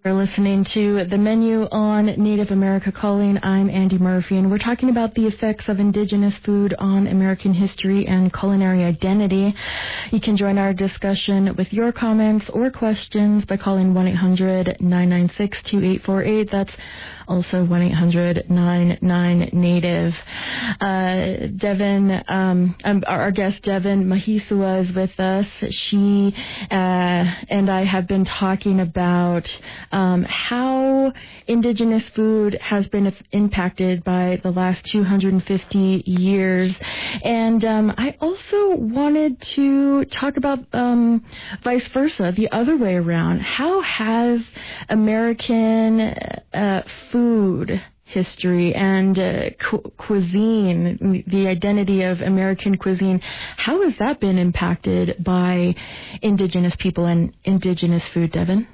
You're listening to The Menu on Native America Calling. I'm Andy Murphy, and we're talking about the effects of indigenous food on American history and culinary identity. You can join our discussion with your comments or questions by calling 1-800-996-2848. That's also 1-800-99-NATIVE. Devin, our guest Devin Mahisua is with us. She and I have been talking about how indigenous food has been impacted by the last 250 years. And I also wanted to talk about vice versa, the other way around. How has American food history and cuisine, the identity of American cuisine, how has that been impacted by indigenous people and indigenous food, Devin?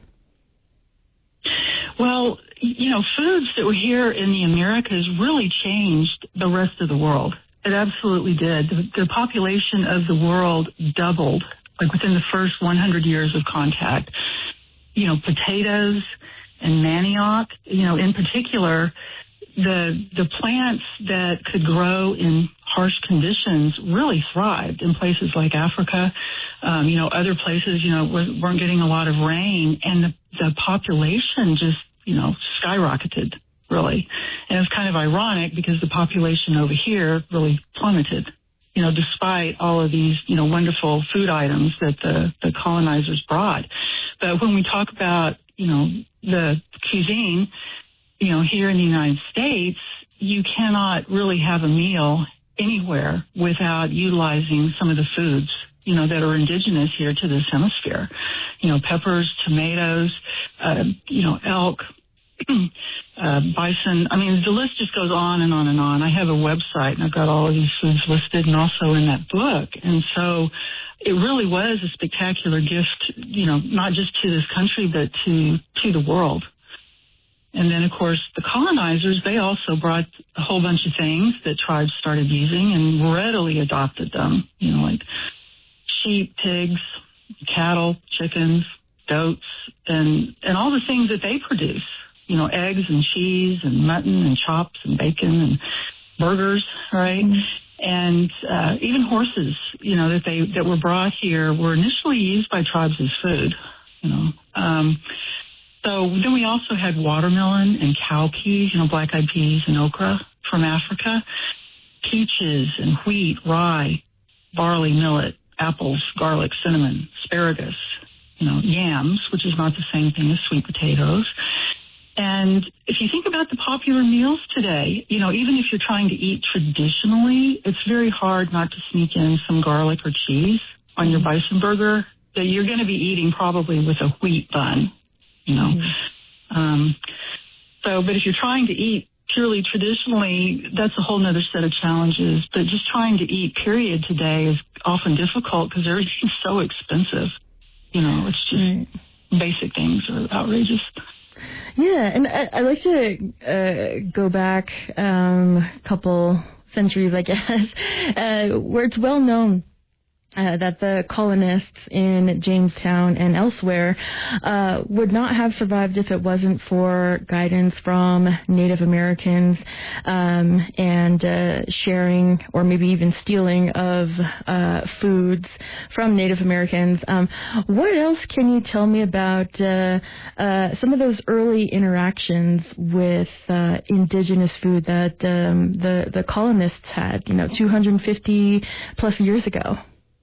Well, foods that were here in the Americas really changed the rest of the world. It absolutely did. The population of the world doubled, like within the first 100 years of contact. Potatoes and manioc, in particular, the plants that could grow in harsh conditions really thrived in places like Africa. Other places, weren't getting a lot of rain, and the population just, skyrocketed, really. And it's kind of ironic because the population over here really plummeted, despite all of these, wonderful food items that the colonizers brought. But when we talk about, the cuisine, here in the United States, you cannot really have a meal anywhere without utilizing some of the foods, that are indigenous here to this hemisphere. Peppers, tomatoes, elk, bison. I mean, the list just goes on and on and on. I have a website, and I've got all of these foods listed and also in that book. And so it really was a spectacular gift, not just to this country, but to the world. And then, of course, the colonizers, they also brought a whole bunch of things that tribes started using and readily adopted them, like sheep, pigs, cattle, chickens, goats, and all the things that they produce, eggs and cheese and mutton and chops and bacon and burgers, right? Mm-hmm. And even horses, that were brought here were initially used by tribes as food, So then we also had watermelon and cowpeas, black-eyed peas and okra from Africa, peaches and wheat, rye, barley, millet, apples, garlic, cinnamon, asparagus, yams, which is not the same thing as sweet potatoes. And if you think about the popular meals today, even if you're trying to eat traditionally, it's very hard not to sneak in some garlic or cheese on your bison burger that you're going to be eating probably with a wheat bun, but if you're trying to eat purely traditionally, that's a whole nother set of challenges. But just trying to eat, period, today is often difficult because everything's so expensive. It's just basic things are outrageous. Yeah, and I like to go back a couple centuries, I guess, where it's well known that the colonists in Jamestown and elsewhere would not have survived if it wasn't for guidance from Native Americans and sharing or maybe even stealing of foods from Native Americans. What else can you tell me about some of those early interactions with indigenous food that the colonists had, 250 plus years ago?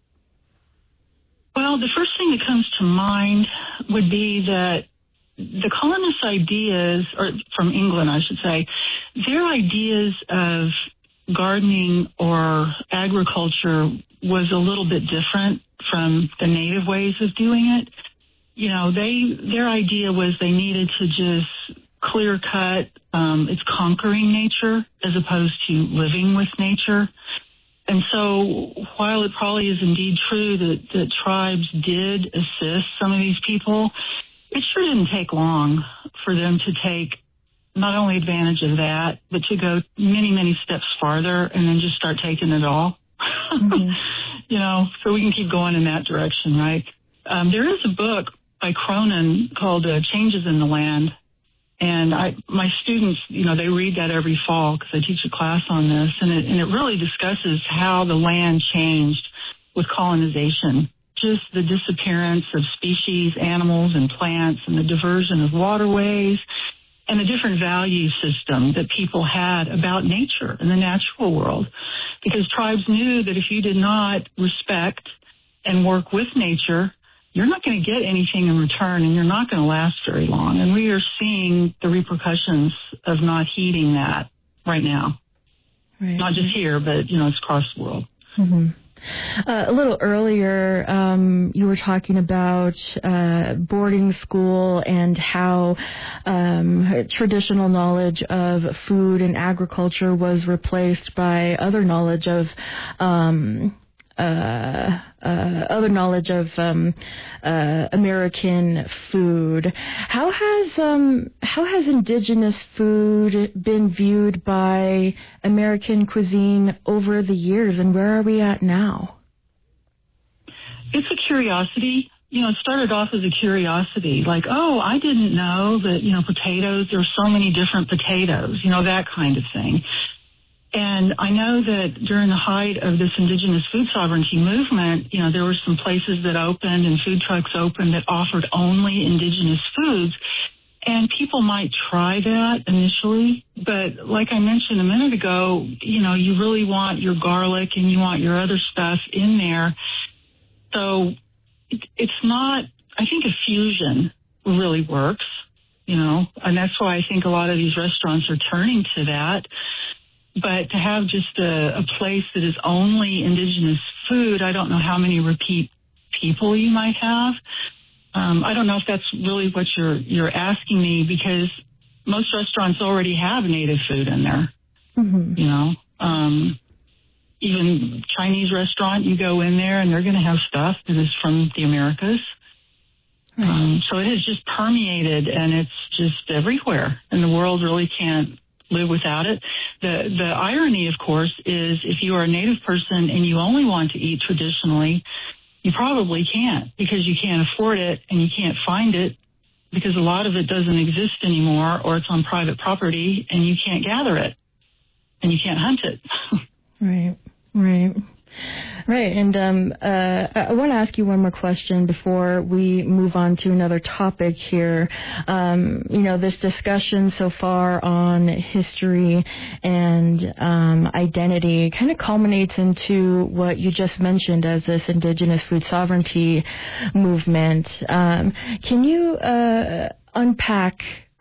Well, the first thing that comes to mind would be that the colonists' ideas, or from England, I should say, their ideas of gardening or agriculture was a little bit different from the native ways of doing it. Their idea was they needed to just clear cut, it's conquering nature as opposed to living with nature. And so while it probably is indeed true that tribes did assist some of these people, it sure didn't take long for them to take not only advantage of that, but to go many, many steps farther and then just start taking it all. Mm-hmm. So we can keep going in that direction, right? There is a book by Cronin called Changes in the Land. And my students, they read that every fall because I teach a class on this, and it really discusses how the land changed with colonization. Just the disappearance of species, animals, and plants, and the diversion of waterways, and the different value system that people had about nature and the natural world. Because tribes knew that if you did not respect and work with nature, you're not going to get anything in return, and you're not going to last very long. And we are seeing the repercussions of not heeding that right now. Right. Not just here, but, it's across the world. Mm-hmm. A little earlier, you were talking about boarding school and how traditional knowledge of food and agriculture was replaced by other knowledge of American food. How has indigenous food been viewed by American cuisine over the years, and where are we at now? It's a curiosity. It started off as a curiosity, like, oh, I didn't know that, potatoes, there are so many different potatoes, that kind of thing. And I know that during the height of this indigenous food sovereignty movement, there were some places that opened and food trucks opened that offered only indigenous foods. And people might try that initially, but like I mentioned a minute ago, you really want your garlic and you want your other stuff in there. So it's not, I think a fusion really works, and that's why I think a lot of these restaurants are turning to that. But to have just a place that is only indigenous food, I don't know how many repeat people you might have. I don't know if that's really what you're asking me, because most restaurants already have native food in there. Mm-hmm. Even Chinese restaurant, you go in there and they're going to have stuff that is from the Americas. Right. So it has just permeated, and it's just everywhere, and the world really can't live without it. The irony, of course, is if you are a native person and you only want to eat traditionally, you probably can't, because you can't afford it and you can't find it, because a lot of it doesn't exist anymore, or it's on private property and you can't gather it and you can't hunt it. Right. And I want to ask you one more question before we move on to another topic here. This discussion so far on history and identity kind of culminates into what you just mentioned as this indigenous food sovereignty movement. Can you unpack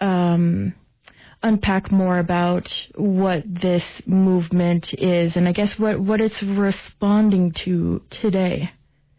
more about what this movement is, and I guess what it's responding to today?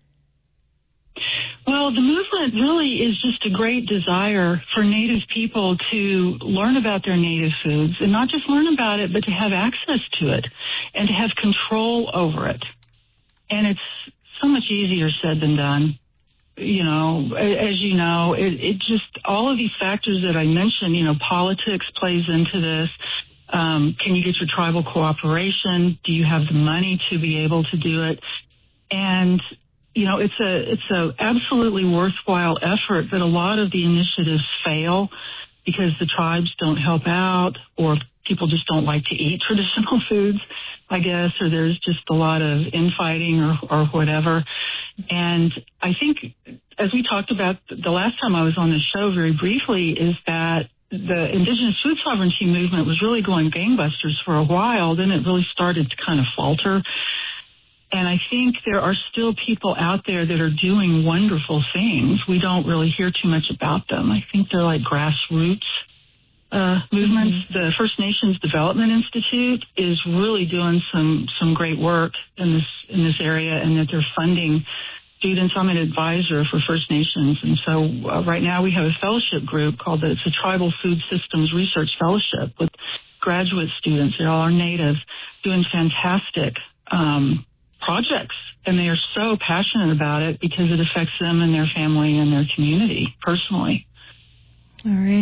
Well, the movement really is just a great desire for Native people to learn about their native foods, and not just learn about it, but to have access to it and to have control over it. And it's so much easier said than done. As you know, it just, all of these factors that I mentioned, politics plays into this. Can you get your tribal cooperation? Do you have the money to be able to do it? And, it's a absolutely worthwhile effort, but a lot of the initiatives fail because the tribes don't help out, or people just don't like to eat traditional foods, I guess, or there's just a lot of infighting or whatever. And I think, as we talked about the last time I was on the show very briefly, is that the indigenous food sovereignty movement was really going gangbusters for a while. Then it really started to kind of falter. And I think there are still people out there that are doing wonderful things. We don't really hear too much about them. I think they're like grassroots movements. Mm-hmm. The First Nations Development Institute is really doing some great work in this area, and that they're funding students. I'm an advisor for First Nations, and so right now we have a fellowship group called it's a Tribal Food Systems Research Fellowship with graduate students. They all are Native, doing fantastic projects, and they are so passionate about it because it affects them and their family and their community personally. All right.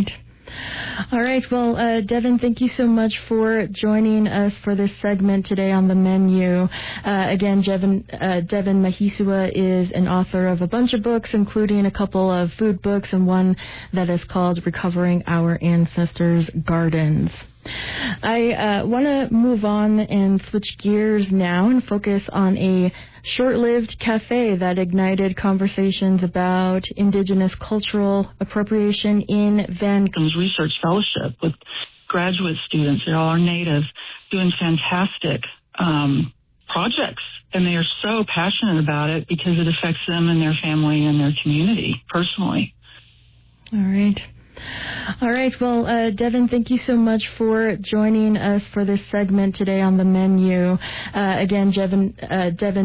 All right. Well, Devin, thank you so much for joining us for this segment today on the menu. Again, Devin Mahisua is an author of a bunch of books, including a couple of food books and one that is called Recovering Our Ancestors' Gardens. I want to move on and switch gears now and focus on a short-lived cafe that ignited conversations about Indigenous cultural appropriation in Vancouver. Research fellowship with graduate students. They all are Native, doing fantastic projects, and they are so passionate about it because it affects them and their family and their community personally. All right. Well, Devin, thank you so much for joining us for this segment today on the menu. Again, Devin